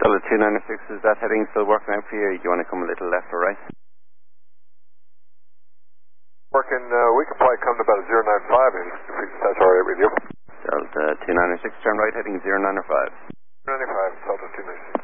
Delta 296, is that heading still working out for you? Do you want to come a little left or right? Working, we can probably come to about 095 if that's all right with you. Delta 296, turn right heading 095. 095, Delta 296.